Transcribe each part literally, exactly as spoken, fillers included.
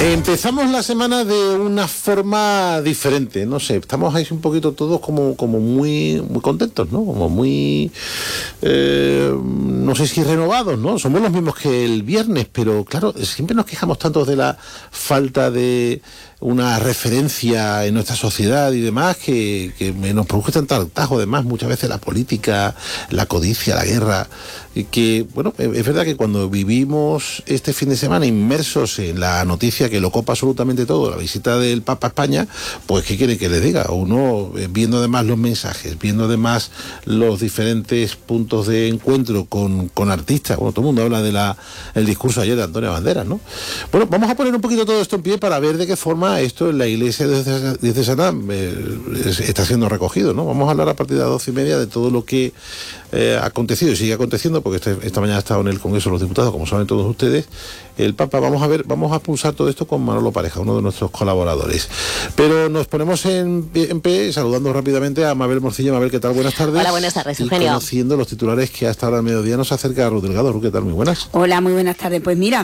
Empezamos la semana de una forma diferente, no sé, estamos ahí un poquito todos como, como muy, muy contentos, ¿no? Como muy, eh, no sé si renovados, ¿no? Somos los mismos que el viernes, pero claro, siempre nos quejamos tanto de la falta de una referencia en nuestra sociedad y demás, que, que nos produce tanto hartazgo, además, muchas veces la política, la codicia, la guerra, y que, bueno, es verdad que cuando vivimos este fin de semana inmersos en la noticia que lo copa absolutamente todo, la visita del Papa a España, pues ¿qué quiere que le diga? Uno, viendo además los mensajes, viendo además los diferentes puntos de encuentro con, con artistas, bueno, todo el mundo habla de la el discurso ayer de Antonio Banderas, ¿no? Bueno, vamos a poner un poquito todo esto en pie para ver de qué forma esto en la iglesia diocesana eh, está siendo recogido, ¿no? Vamos a hablar a partir de las doce y media de todo lo que eh, ha acontecido y sigue aconteciendo, porque este, esta mañana ha estado en el Congreso de los Diputados, como saben todos ustedes, el Papa. Vamos a ver, vamos a pulsar todo esto con Manolo Pareja, uno de nuestros colaboradores. Pero nos ponemos en, en pie, saludando rápidamente a Mabel Morcillo. Mabel, ¿qué tal? Buenas tardes. Hola, buenas tardes, y Eugenio. Conociendo los titulares que hasta ahora al mediodía nos acerca a Ruth Delgado. Ruth, ¿qué tal? Muy buenas. Hola, muy buenas tardes. Pues mira,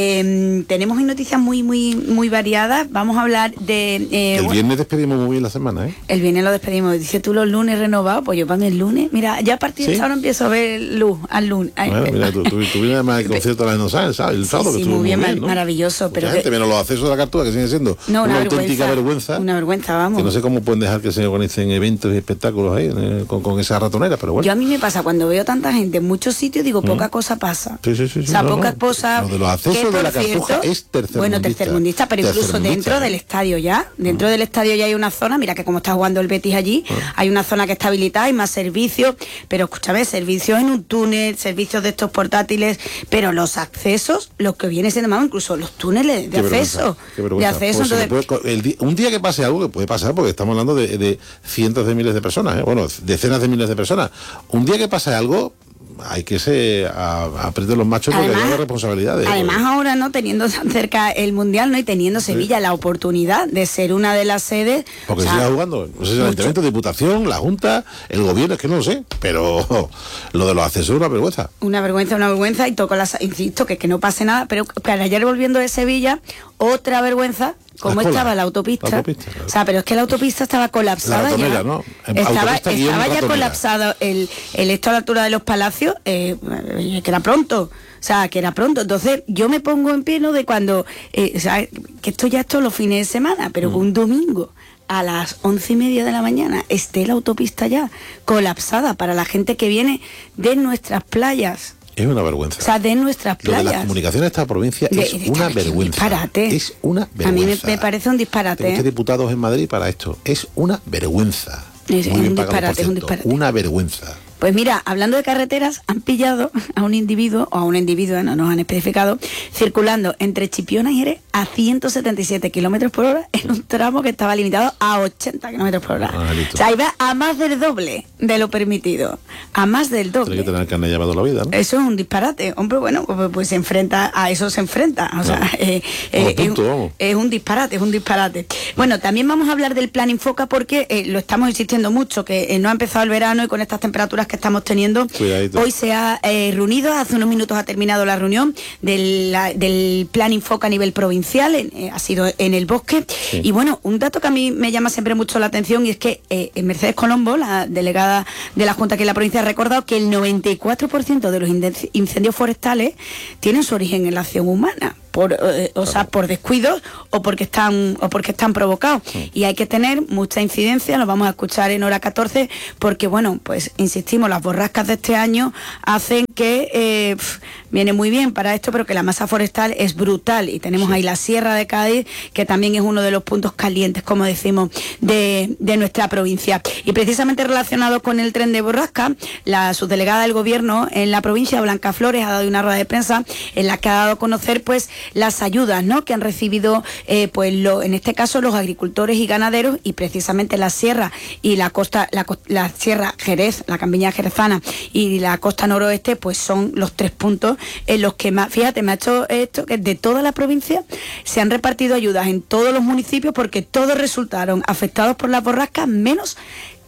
eh, tenemos hoy noticias muy, muy, muy variadas. Vamos a hablar de... Eh, el viernes despedimos muy bien la semana, ¿eh? El viernes lo despedimos. Dice tú los lunes renovados, pues yo para mí el lunes. Mira, ya a partir ¿Sí? de ahora empiezo a ver luz al lunes. Bueno, mira, tú, tú, tú vienes además al concierto de la Enosan, ¿sabes? El sábado, sí, que sí, estuvo muy bien, muy bien, ¿no? maravilloso. Mucha Pero gente, que, menos los accesos de la Cartuja, que siguen siendo no, una, una auténtica vergüenza. Una vergüenza, vamos. Que no sé cómo pueden dejar que se organicen eventos y espectáculos ahí eh, con, con esa ratonera, pero bueno. Yo a mí me pasa, cuando veo tanta gente en muchos sitios, digo, poca ¿Mm? cosa pasa. Sí, sí, sí. sí o sea, no, pocas no. cosas... Lo de los accesos que, de la por Cartuja cierto, es tercermundista. Bueno, tercermundista, pero incluso tercermundista, dentro ¿eh? del estadio ya. Dentro ¿Mm? del estadio ya hay una zona, mira que como está jugando el Betis allí, ¿Mm? hay una zona que está habilitada, hay más servicios, pero escúchame, servicios en un túnel, servicios de estos portátiles, pero los accesos, lo que viene siendo más, incluso los túneles de Qué acceso. De acceso, pues entonces, puede, el día, un día que pase algo, que puede pasar, porque estamos hablando de, de cientos de miles de personas, ¿eh? Bueno, decenas de miles de personas. Un día que pase algo, hay que se a, a apretar los machos, porque además, hay responsabilidades. Además porque... ahora, ¿no? Teniendo tan cerca el Mundial, ¿no? Y teniendo Sevilla sí. la oportunidad de ser una de las sedes. Porque o sea, siga jugando, no sé si el Ayuntamiento, Diputación, la Junta, el Gobierno, es que no lo sé, pero lo de los accesos es una vergüenza. Una vergüenza, una vergüenza, y toco las, insisto, que, que no pase nada, pero para ayer volviendo de Sevilla, otra vergüenza. ¿Cómo estaba la autopista? La autopista claro. O sea, pero es que la autopista estaba colapsada. La ratonera, ya. ¿no? Estaba, estaba ya colapsado el, el esto a la altura de los Palacios, eh, que era pronto. O sea, que era pronto. Entonces, yo me pongo en pie, ¿no? De cuando, eh, o sea, que esto ya es todos los fines de semana, pero mm. un domingo a las once y media de la mañana esté la autopista ya colapsada para la gente que viene de nuestras playas. Es una vergüenza. O sea, de nuestras playas. Lo de las comunicaciones de esta provincia de, es de una esta, vergüenza. Un disparate. Es una vergüenza. A mí me, me parece un disparate. Tengo ¿eh? diputados en Madrid para esto. Es una vergüenza. Es, es un disparate, es un disparate. Una vergüenza. Pues mira, hablando de carreteras, han pillado a un individuo, o a una individua, no nos han especificado, circulando entre Chipiona y Jerez a ciento setenta y siete kilómetros por hora en un tramo que estaba limitado a ochenta kilómetros por hora. Ah, o sea, iba a más del doble de lo permitido. A más del doble. Tiene que tener carne llevado la vida, ¿no? Eso es un disparate. Hombre, bueno, pues, pues se enfrenta, a eso se enfrenta. O sea, no. eh, eh, punto, es, es un disparate, es un disparate. Bueno, también vamos a hablar del plan Infoca porque eh, lo estamos insistiendo mucho, que eh, no ha empezado el verano y con estas temperaturas que estamos teniendo. Cuidadito. Hoy se ha eh, reunido, hace unos minutos ha terminado la reunión del, la, del plan Infoca a nivel provincial, eh, ha sido en el Bosque. Sí. Y bueno, un dato que a mí me llama siempre mucho la atención y es que eh, Mercedes Colombo, la delegada de la Junta aquí en la provincia, ha recordado que el noventa y cuatro por ciento de los incendios forestales tienen su origen en la acción humana. Por, eh, o sea, por descuidos o porque están o porque están provocados. Sí. Y hay que tener mucha incidencia, lo vamos a escuchar en hora catorce, porque bueno, pues insistimos, las borrascas de este año hacen que eh, pff, viene muy bien para esto, pero que la masa forestal es brutal y tenemos sí. ahí la Sierra de Cádiz, que también es uno de los puntos calientes, como decimos, de, de nuestra provincia. Y precisamente relacionado con el tren de borrasca, la subdelegada del Gobierno en la provincia, Blanca Flores, ha dado una rueda de prensa en la que ha dado a conocer pues las ayudas, ¿no?, que han recibido eh, pues lo, en este caso los agricultores y ganaderos, y precisamente la sierra y la costa, la, la sierra Jerez, la campiña jerezana y la costa noroeste, pues son los tres puntos en los que más, fíjate, me ha hecho esto, que de toda la provincia se han repartido ayudas en todos los municipios porque todos resultaron afectados por las borrascas, menos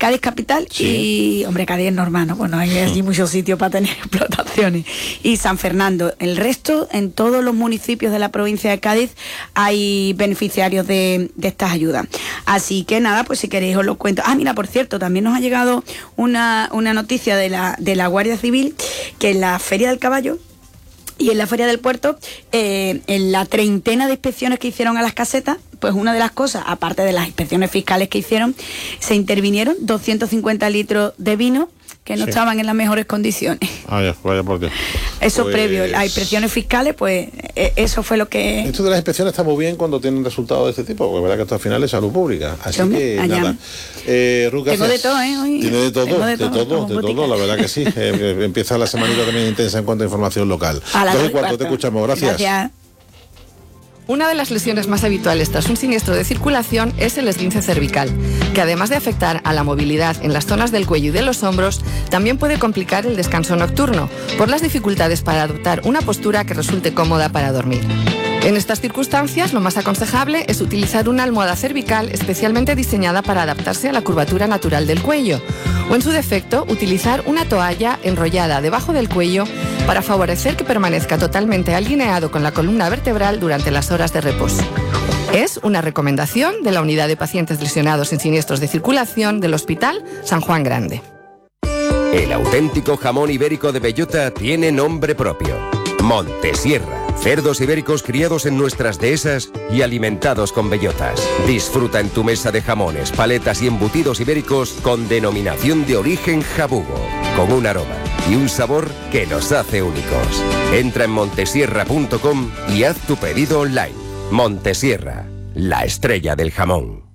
Cádiz capital sí. y, hombre, Cádiz es normal, ¿no? Bueno, hay allí muchos sitios para tener explotaciones. Y San Fernando. El resto, en todos los municipios de la provincia de Cádiz, hay beneficiarios de, de estas ayudas. Así que nada, pues si queréis os lo cuento. Ah, mira, por cierto, también nos ha llegado una, una noticia de la, de la Guardia Civil, que en la Feria del Caballo y en la Feria del Puerto, eh, en la treintena de inspecciones que hicieron a las casetas, pues una de las cosas, aparte de las inspecciones fiscales que hicieron, se intervinieron doscientos cincuenta litros de vino que no sí. estaban en las mejores condiciones. Ah, ya, vaya por Dios. Eso pues... previo, las inspecciones fiscales, pues eh, eso fue lo que... Esto de las inspecciones está muy bien cuando tienen resultados de este tipo, porque es verdad que esto al final es salud pública. Así Chome, que allá. nada. Eh, Ruth, Tengo de todo, ¿eh? Hoy. Tiene de todo, de, de todo, de todo, de todo, la verdad que sí. Eh, empieza la semanita también intensa en cuanto a información local. A las dos y cuarto, te escuchamos, gracias. Gracias. Una de las lesiones más habituales tras un siniestro de circulación es el esguince cervical, que además de afectar a la movilidad en las zonas del cuello y de los hombros, también puede complicar el descanso nocturno, por las dificultades para adoptar una postura que resulte cómoda para dormir. En estas circunstancias, lo más aconsejable es utilizar una almohada cervical especialmente diseñada para adaptarse a la curvatura natural del cuello, o en su defecto, utilizar una toalla enrollada debajo del cuello para favorecer que permanezca totalmente alineado con la columna vertebral durante las horas de reposo. Es una recomendación de la Unidad de Pacientes Lesionados en Siniestros de Circulación del Hospital San Juan Grande. El auténtico jamón ibérico de bellota tiene nombre propio: Montesierra. Cerdos ibéricos criados en nuestras dehesas y alimentados con bellotas. Disfruta en tu mesa de jamones, paletas y embutidos ibéricos con denominación de origen jabugo, con un aroma y un sabor que los hace únicos. Entra en montesierra punto com y haz tu pedido online. Montesierra, la estrella del jamón.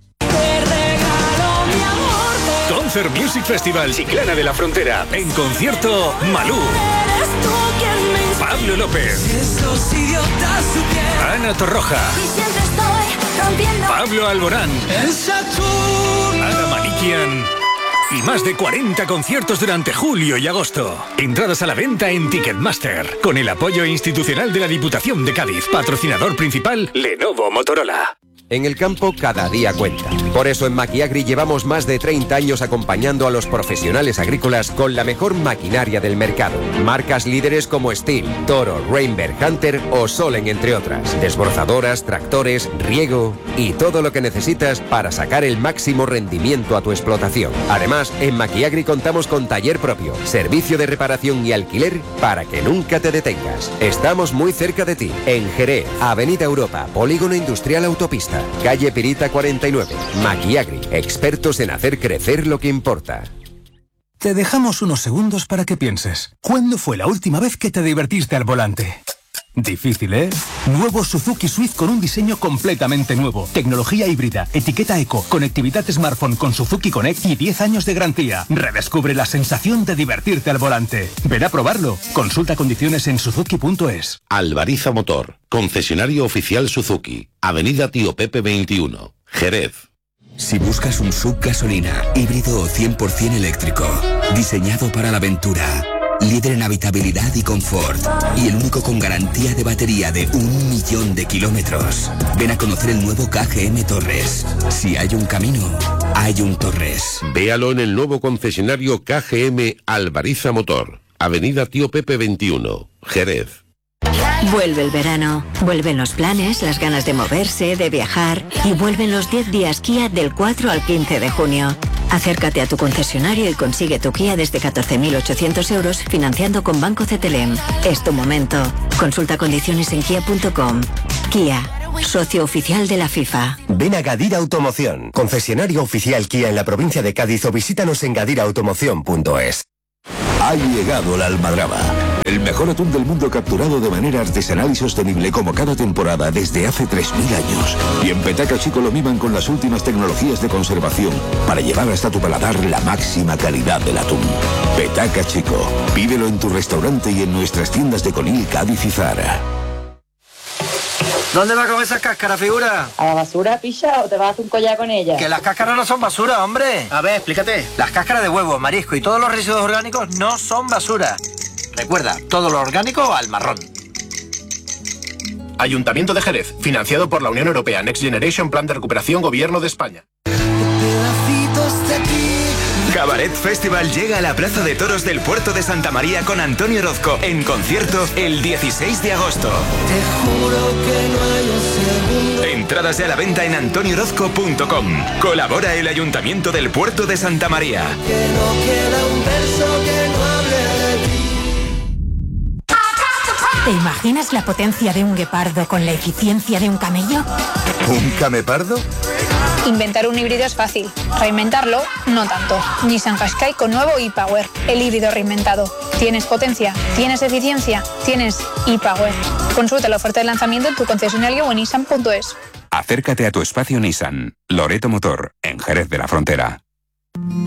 Concert Music Festival Chiclana de la Frontera. En concierto, Malú, Pablo López, Ana Torroja, Pablo Alborán, Ana Manikian y más de cuarenta conciertos durante julio y agosto. Entradas a la venta en Ticketmaster, con el apoyo institucional de la Diputación de Cádiz. Patrocinador principal, Lenovo Motorola. En el campo cada día cuenta. Por eso en Maquiagri llevamos más de treinta años acompañando a los profesionales agrícolas con la mejor maquinaria del mercado. Marcas líderes como Steel, Toro, Rainberg, Hunter o Solen, entre otras. Desbrozadoras, tractores, riego y todo lo que necesitas para sacar el máximo rendimiento a tu explotación. Además, en Maquiagri contamos con taller propio, servicio de reparación y alquiler para que nunca te detengas. Estamos muy cerca de ti, en Jerez, Avenida Europa, Polígono Industrial Autopista, calle Pirita cuarenta y nueve. Maquiagri, expertos en hacer crecer lo que importa. Te dejamos unos segundos para que pienses. ¿Cuándo fue la última vez que te divertiste al volante? Difícil, ¿eh? Nuevo Suzuki Swift con un diseño completamente nuevo. Tecnología híbrida, etiqueta eco, conectividad smartphone con Suzuki Connect y diez años de garantía. Redescubre la sensación de divertirte al volante. Ven a probarlo. Consulta condiciones en suzuki punto es. Albariza Motor, concesionario oficial Suzuki. Avenida Tío Pepe veintiuno, Jerez. Si buscas un sub gasolina, híbrido o cien por ciento eléctrico, diseñado para la aventura, líder en habitabilidad y confort, y el único con garantía de batería de un millón de kilómetros, ven a conocer el nuevo K G M Torres. Si hay un camino, hay un Torres. Véalo en el nuevo concesionario K G M Albariza Motor, Avenida Tío Pepe veintiuno, Jerez. Vuelve el verano, vuelven los planes, las ganas de moverse, de viajar, y vuelven los diez días Kia del cuatro al quince de junio. Acércate a tu concesionario y consigue tu Kia desde catorce mil ochocientos euros financiando con Banco C T L M. Es tu momento. Consulta condiciones en kia punto com. Kia, socio oficial de la FIFA. Ven a Gadir Automoción, concesionario oficial Kia en la provincia de Cádiz, o visítanos en gadir automoción punto es. Ha llegado la almadraba, el mejor atún del mundo capturado de manera artesanal y sostenible como cada temporada desde hace tres mil años. Y en Petaca Chico lo miman con las últimas tecnologías de conservación para llevar hasta tu paladar la máxima calidad del atún. Petaca Chico, pídelo en tu restaurante y en nuestras tiendas de Conil, Cádiz y Zara. ¿Dónde vas con esas cáscaras, figura? ¿A la basura, picha, o te vas a hacer un collar con ella? Que las cáscaras no son basura, hombre. A ver, explícate. Las cáscaras de huevo, marisco y todos los residuos orgánicos no son basura. Recuerda, todo lo orgánico al marrón. Ayuntamiento de Jerez, financiado por la Unión Europea, Next Generation, Plan de Recuperación, Gobierno de España. Cabaret Festival llega a la Plaza de Toros del Puerto de Santa María con Antonio Orozco en concierto el dieciséis de agosto. Te juro que no hay un segundo. Entradas ya a la venta en antonio orozco punto com. Colabora el Ayuntamiento del Puerto de Santa María. Que no queda un verso que no hable de ti. ¿Te imaginas la potencia de un guepardo con la eficiencia de un camello? ¿Un camepardo? Inventar un híbrido es fácil, reinventarlo no tanto. Nissan Qashqai con nuevo e-Power, el híbrido reinventado. ¿Tienes potencia? ¿Tienes eficiencia? ¿Tienes e-Power? Consulta la oferta de lanzamiento en tu concesionario o en nissan punto es. Acércate a tu espacio Nissan. Loreto Motor, en Jerez de la Frontera.